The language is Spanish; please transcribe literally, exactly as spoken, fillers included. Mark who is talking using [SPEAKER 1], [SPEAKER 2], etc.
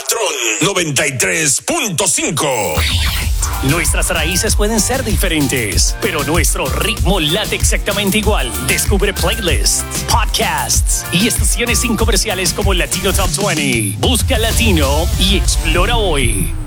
[SPEAKER 1] Patrón noventa y tres punto cinco.
[SPEAKER 2] Nuestras raíces pueden ser diferentes, pero nuestro ritmo late exactamente igual. Descubre playlists, podcasts y estaciones sin comerciales como Latino Top veinte. Busca Latino y explora hoy.